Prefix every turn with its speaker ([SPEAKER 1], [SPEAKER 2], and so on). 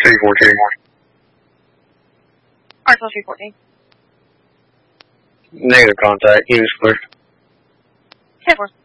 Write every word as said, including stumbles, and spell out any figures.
[SPEAKER 1] three fourteen.
[SPEAKER 2] Arsenal three fourteen.
[SPEAKER 1] Negative contact. Use clear.
[SPEAKER 2] ten four.